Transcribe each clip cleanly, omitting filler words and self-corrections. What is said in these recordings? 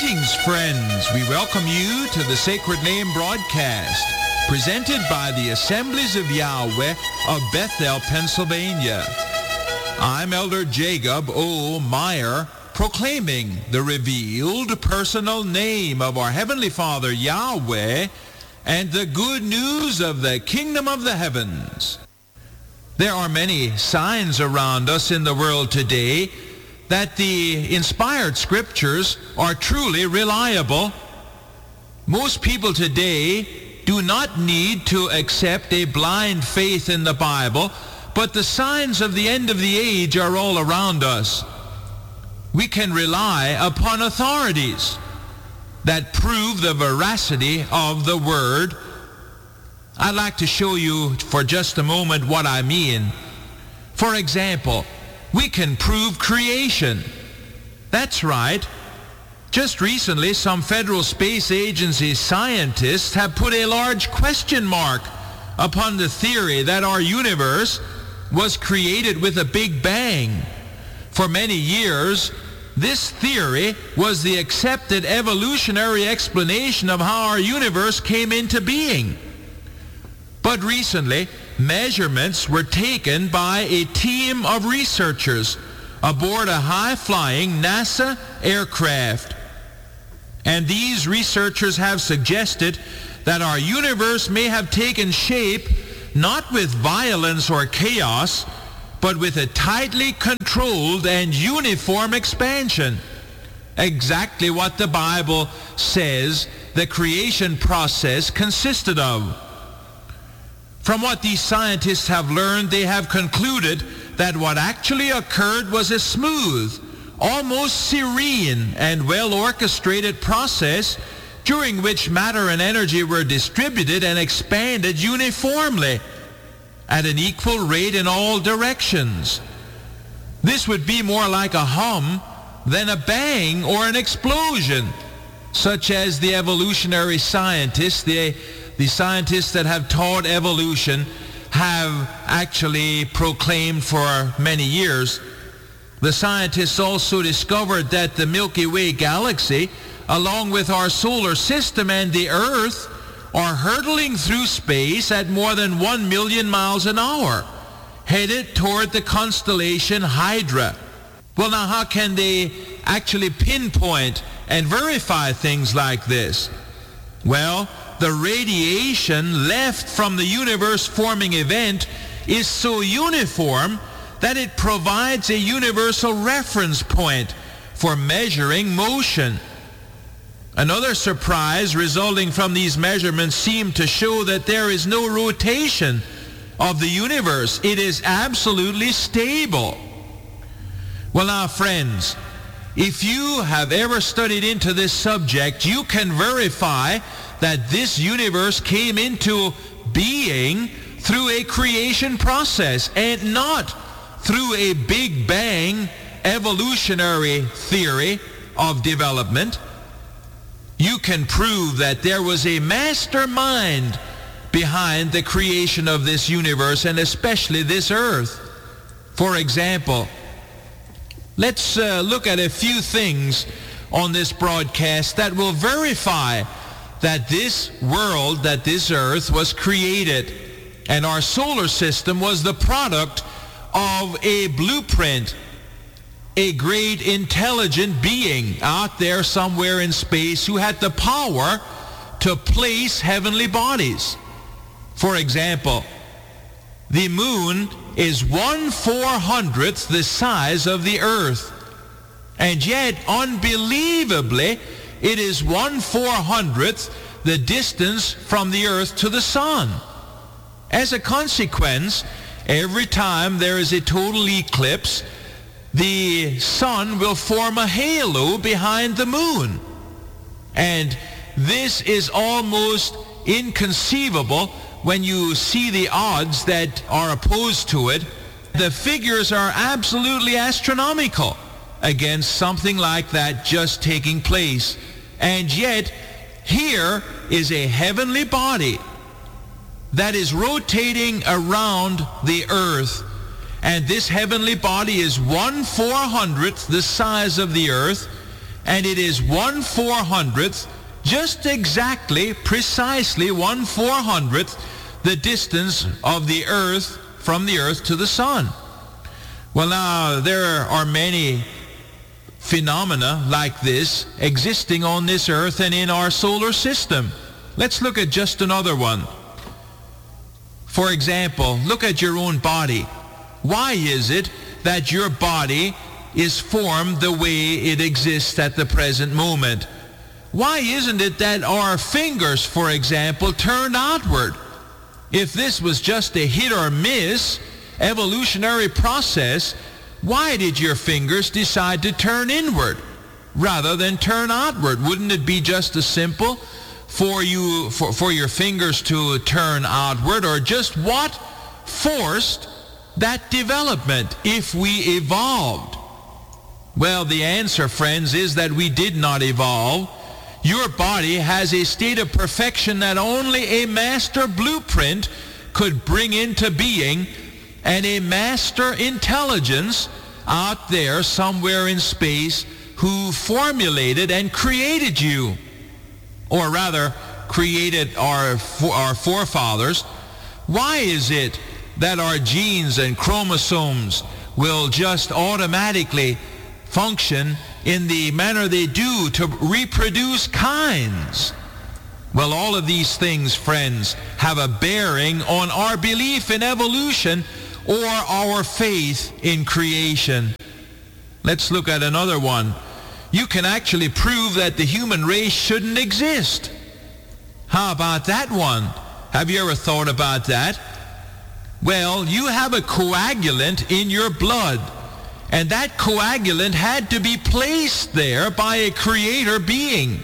Greetings, friends. We welcome you to the Sacred Name broadcast, presented by the Assemblies of Yahweh of Bethel, Pennsylvania. I'm Elder Jacob O. Meyer, proclaiming the revealed personal name of our Heavenly Father, Yahweh, and the good news of the kingdom of the heavens. There are many signs around us in the world today that the inspired scriptures are truly reliable. Most people today do not need to accept a blind faith in the Bible, but the signs of the end of the age are all around us. We can rely upon authorities that prove the veracity of the Word. I'd like to show you for just a moment what I mean. For example, we can prove creation. That's right. Just recently, some Federal Space Agency scientists have put a large question mark upon the theory that our universe was created with a Big Bang. For many years, this theory was the accepted evolutionary explanation of how our universe came into being. But recently, measurements were taken by a team of researchers aboard a high-flying NASA aircraft. And these researchers have suggested that our universe may have taken shape not with violence or chaos, but with a tightly controlled and uniform expansion. Exactly what the Bible says the creation process consisted of. From what these scientists have learned, they have concluded that what actually occurred was a smooth, almost serene, and well-orchestrated process during which matter and energy were distributed and expanded uniformly at an equal rate in all directions. This would be more like a hum than a bang or an explosion, such as the evolutionary scientists, the scientists that have taught evolution, have actually proclaimed for many years. The scientists also discovered that the Milky Way galaxy, along with our solar system and the Earth, are hurtling through space at more than 1 million miles an hour, headed toward the constellation Hydra. Well, now, how can they actually pinpoint and verify things like this? Well, the radiation left from the universe-forming event is so uniform that it provides a universal reference point for measuring motion. Another surprise resulting from these measurements seemed to show that there is no rotation of the universe. It is absolutely stable. Well, now, friends, if you have ever studied into this subject, you can verify that this universe came into being through a creation process and not through a Big Bang evolutionary theory of development. You can prove that there was a mastermind behind the creation of this universe, and especially this earth. For example, let's look at a few things on this broadcast that will verify that this world, that this earth was created, and our solar system was the product of a blueprint, a great intelligent being out there somewhere in space who had the power to place heavenly bodies. For example, the moon is 1/400th the size of the earth, and yet, unbelievably, it is 1/400th the distance from the earth to the sun. As a consequence, every time there is a total eclipse, the sun will form a halo behind the moon. And this is almost inconceivable when you see the odds that are opposed to it. The figures are absolutely astronomical against something like that just taking place. And yet, here is a heavenly body that is rotating around the earth, and this heavenly body is 1/400th the size of the earth, and it is 1/400th, just exactly, precisely 1/400th, the distance of the earth from the earth to the sun. Well, now, there are many phenomena like this existing on this earth and in our solar system. Let's look at just another one. For example, look at your own body. Why is it that your body is formed the way it exists at the present moment? Why isn't it that our fingers, for example, turn outward? If this was just a hit or miss evolutionary process, why did your fingers decide to turn inward rather than turn outward? Wouldn't it be just as simple for your fingers to turn outward? Or just what forced that development if we evolved? Well, the answer, friends, is that we did not evolve. Your body has a state of perfection that only a master blueprint could bring into being, and a master intelligence out there somewhere in space who formulated and created you, or rather created our forefathers. Why is it that our genes and chromosomes will just automatically function in the manner they do to reproduce kinds? Well, all of these things, friends, have a bearing on our belief in evolution or our faith in creation. Let's look at another one. You can actually prove that the human race shouldn't exist. How about that one? Have you ever thought about that? Well, you have a coagulant in your blood, and that coagulant had to be placed there by a creator being.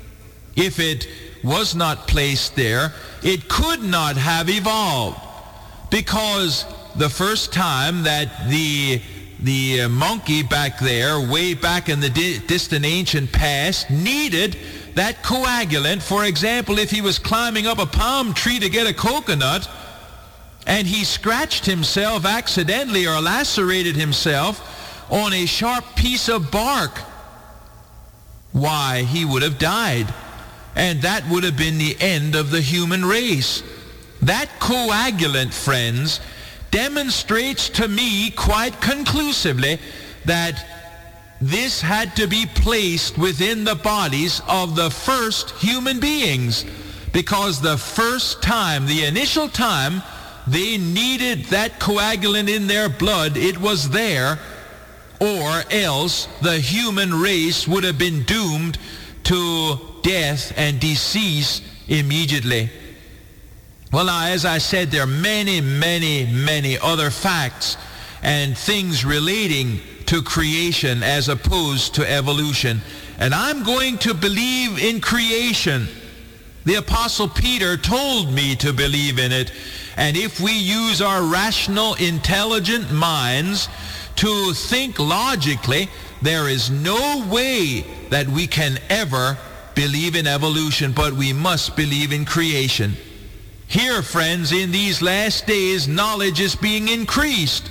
If it was not placed there, it could not have evolved, because the first time that the monkey back there, way back in the distant ancient past, needed that coagulant, for example, if he was climbing up a palm tree to get a coconut, and he scratched himself accidentally or lacerated himself on a sharp piece of bark, why, he would have died. And that would have been the end of the human race. That coagulant, friends, demonstrates to me quite conclusively that this had to be placed within the bodies of the first human beings, because the first time, the initial time, they needed that coagulant in their blood, it was there, or else the human race would have been doomed to death and decease immediately. Well, now, as I said, there are many, many, many other facts and things relating to creation as opposed to evolution. And I'm going to believe in creation. The Apostle Peter told me to believe in it. And if we use our rational, intelligent minds to think logically, there is no way that we can ever believe in evolution, but we must believe in creation. Here, friends, in these last days, knowledge is being increased.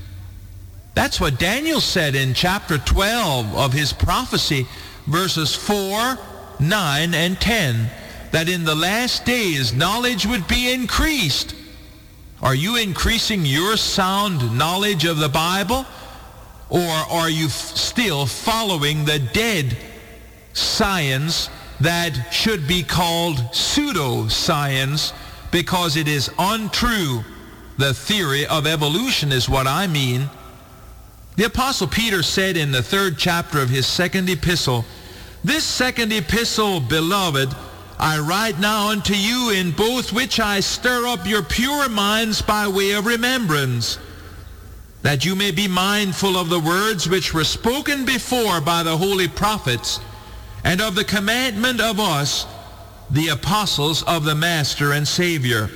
That's what Daniel said in chapter 12 of his prophecy, verses 4, 9, and 10, that in the last days knowledge would be increased. Are you increasing your sound knowledge of the Bible? Or are you still following the dead science that should be called pseudoscience because it is untrue? The theory of evolution is what I mean. The Apostle Peter said in the 3rd chapter of his 2nd epistle, "This 2nd epistle, beloved, I write now unto you, in both which I stir up your pure minds by way of remembrance, that you may be mindful of the words which were spoken before by the holy prophets, and of the commandment of us, the apostles of the Master and Savior.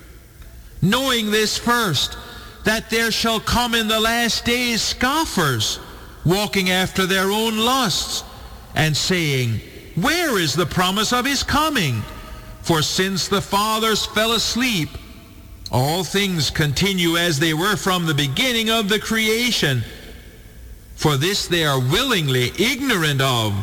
Knowing this first, that there shall come in the last days scoffers, walking after their own lusts, and saying, Where is the promise of his coming? For since the fathers fell asleep, all things continue as they were from the beginning of the creation. For this they are willingly ignorant of,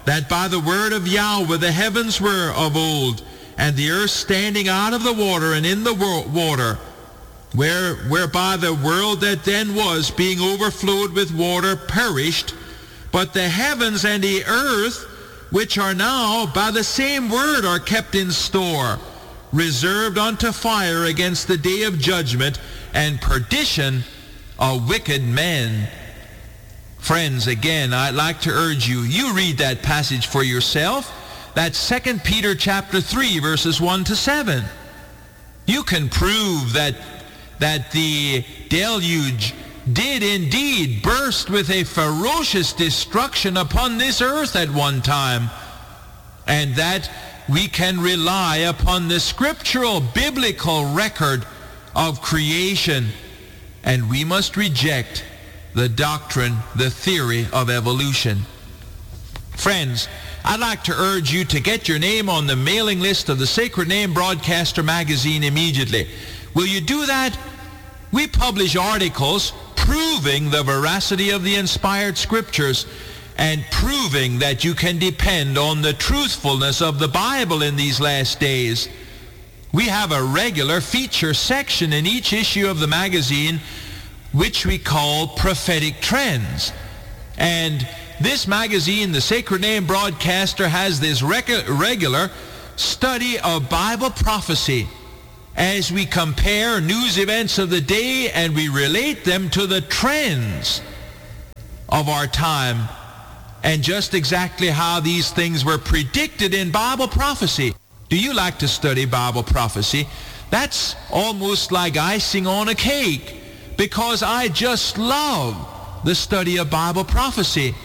that by the word of Yahweh the heavens were of old, and the earth standing out of the water and in the water, whereby the world that then was, being overflowed with water, perished. But the heavens and the earth, which are now by the same word, are kept in store, reserved unto fire against the day of judgment and perdition of wicked men. Friends, again, I'd like to urge you, you read that passage for yourself. That's 2 Peter chapter 3, verses 1 to 7. You can prove that the deluge did indeed burst with a ferocious destruction upon this earth at one time, and that we can rely upon the scriptural biblical record of creation, and we must reject the doctrine, the theory of evolution. Friends, I'd like to urge you to get your name on the mailing list of the Sacred Name Broadcaster magazine immediately. Will you do that? We publish articles proving the veracity of the inspired scriptures and proving that you can depend on the truthfulness of the Bible in these last days. We have a regular feature section in each issue of the magazine which we call Prophetic Trends. And this magazine, the Sacred Name Broadcaster, has this regular study of Bible prophecy as we compare news events of the day and we relate them to the trends of our time and just exactly how these things were predicted in Bible prophecy. Do you like to study Bible prophecy? That's almost like icing on a cake, because I just love the study of Bible prophecy.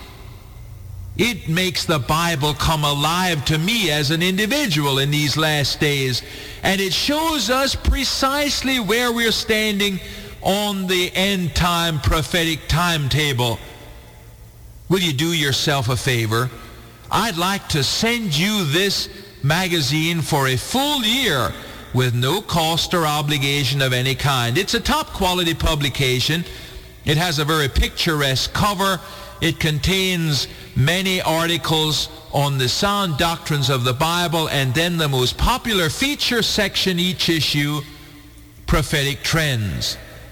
It makes the Bible come alive to me as an individual in these last days, and it shows us precisely where we're standing on the end time prophetic timetable. Will you do yourself a favor? I'd like to send you this magazine for a full year with no cost or obligation of any kind. It's a top quality publication. It has a very picturesque cover. It contains many articles on the sound doctrines of the Bible, and then the most popular feature section each issue, Prophetic Trends.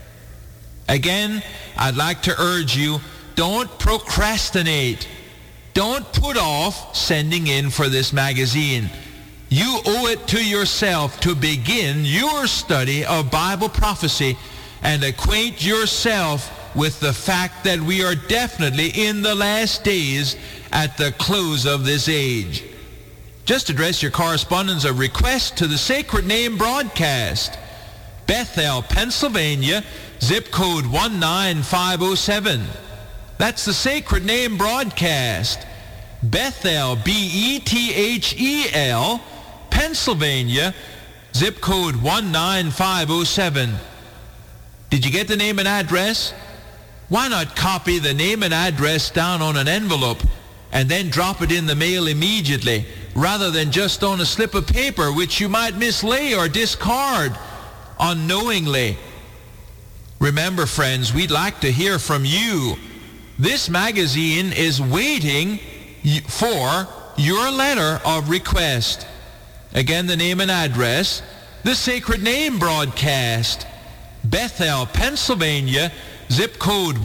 Again, I'd like to urge you, don't procrastinate. Don't put off sending in for this magazine. You owe it to yourself to begin your study of Bible prophecy and acquaint yourself with the fact that we are definitely in the last days at the close of this age. Just address your correspondence of request to the Sacred Name Broadcast, Bethel, Pennsylvania, zip code 19507. That's the Sacred Name Broadcast, Bethel, B-E-T-H-E-L, Pennsylvania, zip code 19507. Did you get the name and address? Why not copy the name and address down on an envelope and then drop it in the mail immediately, rather than just on a slip of paper which you might mislay or discard unknowingly? Remember, friends, we'd like to hear from you. This magazine is waiting for your letter of request. Again, the name and address, the Sacred Name Broadcast, Bethel, Pennsylvania, zip code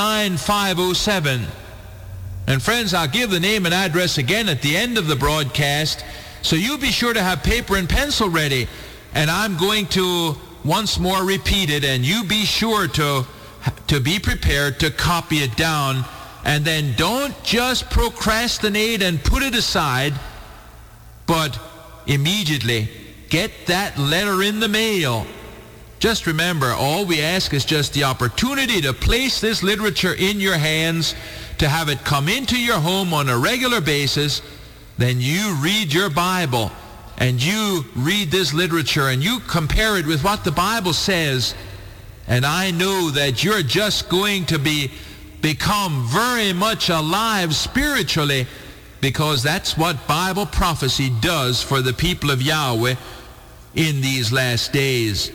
19507. And friends, I'll give the name and address again at the end of the broadcast, so you be sure to have paper and pencil ready. And I'm going to once more repeat it, and you be sure to be prepared to copy it down. And then don't just procrastinate and put it aside, but immediately get that letter in the mail. Just remember, all we ask is just the opportunity to place this literature in your hands, to have it come into your home on a regular basis. Then you read your Bible and you read this literature and you compare it with what the Bible says. And I know that you're just going to become very much alive spiritually, because that's what Bible prophecy does for the people of Yahweh in these last days.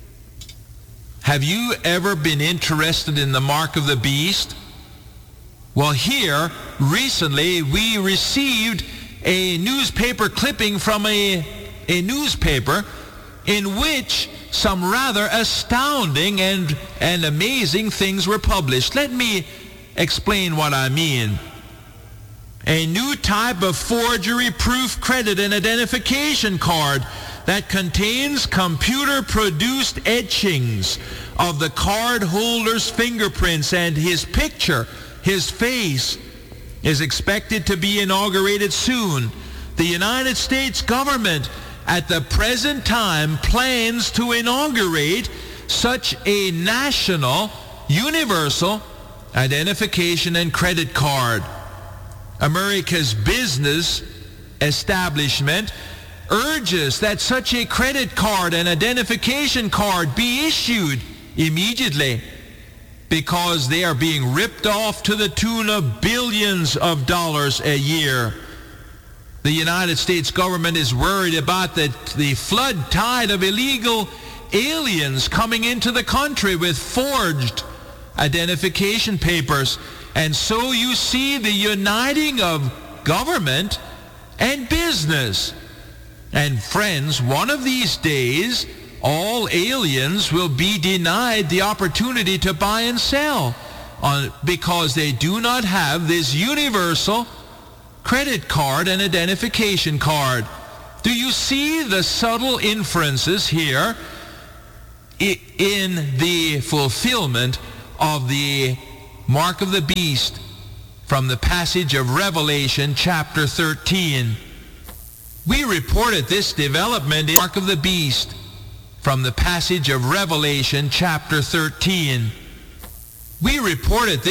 Have you ever been interested in the mark of the beast? Well, here, recently, we received a newspaper clipping from a newspaper in which some rather astounding and amazing things were published. Let me explain what I mean. A new type of forgery-proof credit and identification card that contains computer-produced etchings of the card holder's fingerprints and his picture, his face, is expected to be inaugurated soon. The United States government at the present time plans to inaugurate such a national, universal identification and credit card. America's business establishment urges that such a credit card and identification card be issued immediately because they are being ripped off to the tune of billions of dollars a year. The United States government is worried about the flood tide of illegal aliens coming into the country with forged identification papers. And so you see the uniting of government and business. And friends, one of these days, all aliens will be denied the opportunity to buy and sell because they do not have this universal credit card and identification card. Do you see the subtle inferences here in the fulfillment of the mark of the beast from the passage of Revelation chapter 13? We reported this development in Mark of the Beast from the passage of Revelation chapter 13. We reported this